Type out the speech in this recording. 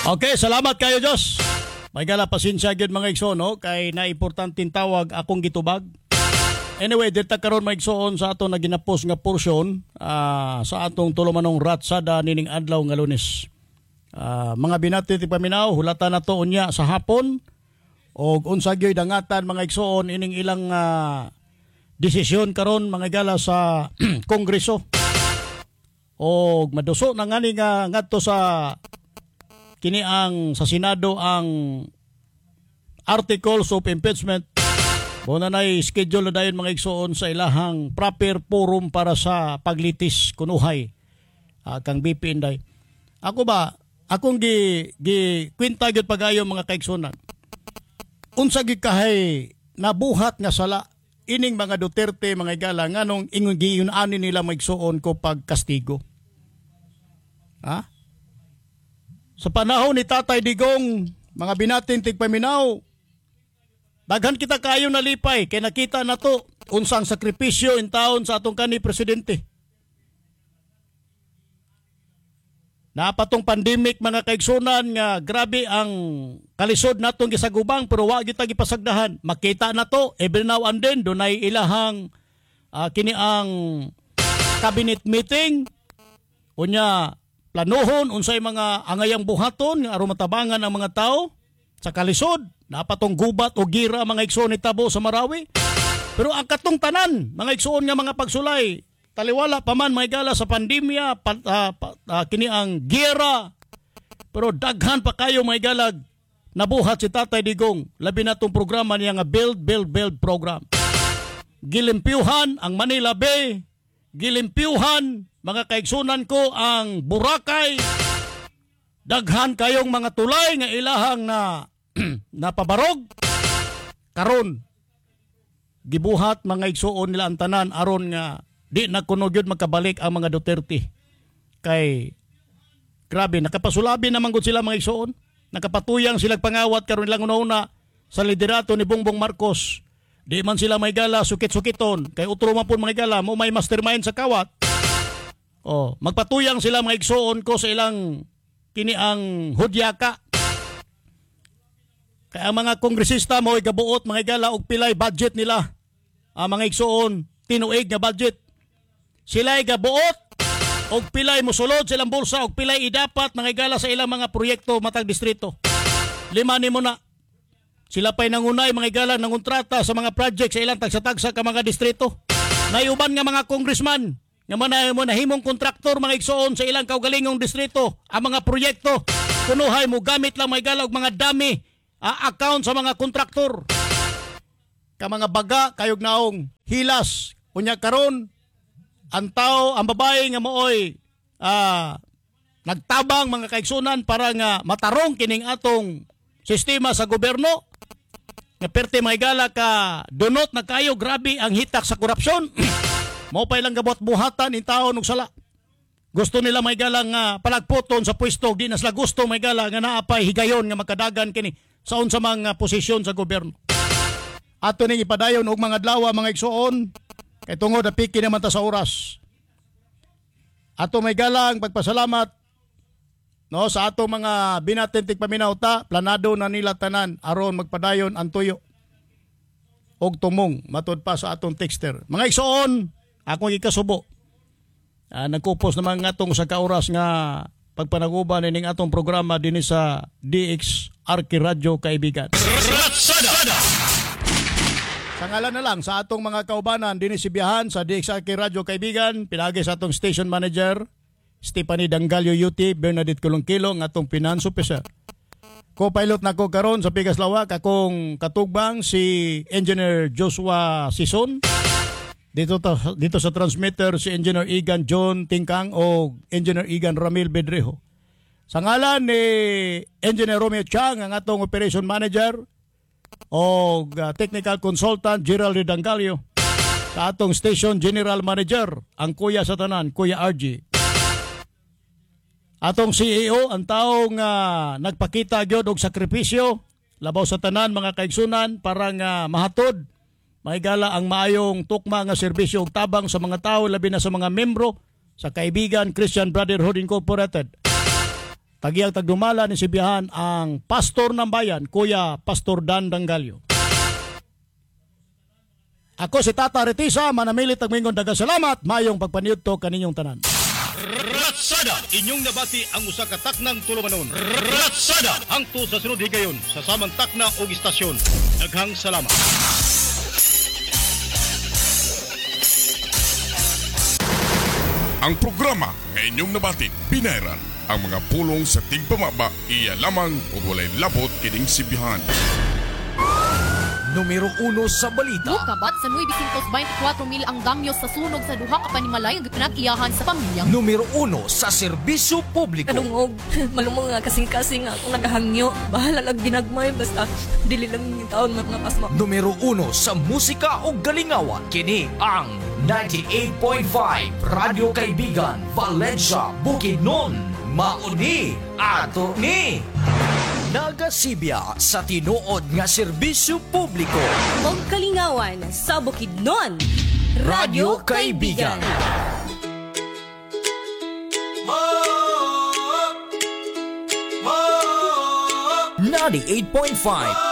Okay, salamat kayo, Diyos. May gala pasensya gyud mga igsoon, no? Kay naimportanteng tawag akong gitubag. Anyway, dito karon mga igsoon sa ato na ginapos nga porsyon sa atong tulumanong ratsada nining adlaw nga Lunes. Mga binati ti paminaw, hulatan na to unya sa hapon o unsa gyoy dangatan mga igsoon ining ilang desisyon karon mga gala sa Kongreso. O maduso na ngani nga ngadto sa kini ang sa Senado ang articles of impeachment. Muna na'y schedule na dayon mga igsoon sa ilahang proper forum para sa paglitis kunuhay kang BP Inday. Ako ba, akong gi kwenta gyud pagayo mga kaigsunan. Unsa gi kahay nabuhat nga sala ining mga Duterte mga igala nganong ingon giyun-ani nila mga igsoon ko pagkastigo. Sa panahon ni Tatay Digong, mga binatin tigpaminaw, daghan kita kayo nalipay, kay nakita na to, unsang sakripisyo in taon sa atong kani presidente. Napatong pandemic mga kaigsunan nga grabe ang kalisod natong gisagubang pero wa kita gipasagdahan. Makita na to, every now and then, dunay ilahang kini ang cabinet meeting, unya planuhon unsay mga angayang buhaton nga aron matabangan ang mga tao sa kalisod, napatong gubat o gira mga igsoon ni tabo sa Marawi. Pero ang katong tanan mga igsoon nga mga pagsulay, taliwala pa man mga igala sa pandemya, kini ang gira. Pero daghan pa kayo mga igala nabuhat si Tatay Digong, labi na tong programa niya nga Build program. Gilimpyuhan ang Manila Bay, gilimpyuhan mga kaigsunan ko ang Boracay, daghan kayong mga tulay nga ilahang na napabarog karon gibuhat mga igsuon nila ang tanan aron nga di na kuno gyud magkabalik ang mga Duterte. Kay grabe nakapasulabi naman gud sila mga igsuon, nakapatuyang sila pangawat karon lang una sa liderato ni Bongbong Marcos. Di man sila may gala sukit-sukiton kay utro man pud mga gala mo may mastermind sa kawat. Magpatuyang sila mga igsoon ko sa ilang kini ang hudyaka. Kaya ang mga kongresista mo igabuot mga igala og pilay budget nila. Ang mga igsoon tinuig nga budget. Sila igabuot og pilay mosulod sa ilang bulsa og pilay idapat mga igala sa ilang mga proyekto matag distrito. Lima ni mo na. Sila pa'y nangunay mga igala ng kontrata sa mga project sa ilang tagsa-tagsa ka mga distrito. Nayuban nga mga congressman nga mo nahimong kontraktor mga igsoon sa ilang kaugalingong distrito ang mga proyekto kunuhay mo gamit lang mga igala og mga dami account sa mga kontraktor ka mga baga kayog naong hilas unya karon ang tao ang babae nga mooy nagtabang mga kaigsunan para nga matarong kining atong sistema sa gobyerno nga perte mga igala ka donot na kayo grabe ang hitak sa korupsyon. Mao pa ilang gabot buhatan in taon og sala. Gusto nila may galang palagputon sa pwesto, di na sila gusto may gala nga naapay higayon nga makadagan kini sa unsa mga posisyon sa gobyerno. Ato ning ipadayon og mga adlaw mga igsoon kay tungod napiki naman ta sa oras. Ato may galang pagpasalamat no sa ato mga binatin tigpaminaw ta, planado na nila tanan aron magpadayon ang tuyo og tumong matud pa sa atong texter. Mga igsoon, akong ikasubo. Nagkupos naman nga itong sa kauras nga pagpanaguban ining atong programa din sa DXRK Radio Kaibigan. Sa ngalan na lang sa atong mga kaubanan din si biyahan sa DXRK Radio Kaibigan, pinagi sa atong station manager, Stephanie Dangalio UT, Bernadette Colongkilo, ng atong finance officer. Co-pilot na ko karon sa Pigas Lawak, akong katugbang si Engineer Joshua Sison. Dito sa transmitter si Engineer Igan John Tingkang o Engineer Igan Ramil Bedrejo. Sa ngalan ni Engineer Romeo Chang, ang atong operation manager o technical consultant Gerald Dangalio. Sa atong station general manager, ang kuya sa tanan, Kuya RG. Atong CEO, ang taong nagpakita gyud og sakripisyo labaw sa tanan mga kaigsunan para nga mahatod mahigala ang maayong tukma nga serbisyo ug tabang sa mga tao labi na sa mga membro sa Kaibigan Christian Brotherhood Incorporated. Tagiyang tagdumala ni Sibihan ang pastor ng bayan, Kuya Pastor Dan Dangalyo. Ako si Tata Retisa, manamilit tagmingon daghang salamat, mayong pagpaniud to kaninyong tanan. Ratsada, inyong nabati ang usa ka taknang tulumanon. Ratsada, hangtod sa sunod higayon sa samang takna o istasyon. Daghang salamat. Ang programa nga inyong nabati, pinairan ang mga pulong sa tigpamaba, iya lamang o walay labot kining Sibihan. Numero 1 sa balita. Kabat sa 924 mil ang damyo sa sunog sa duha ka panimalay nga pinag-iyahan sa pamilyang. Numero 1 sa serbisyo publiko. Kadungog, malumong nga kasing-kasing nga akong nagahangyo. Bahala lang ginagmay, basta dili lang yung taon mga pasma. Numero 1 sa musika o galingawan. Kini ang 98.5 Radyo Kaibigan, Valencia, Bukidnon. Mauni ato ni Nagasibya sa tinuod nga serbisyo publiko. Og kalingawan sa Bukidnon. Radyo Kaibigan. 98.5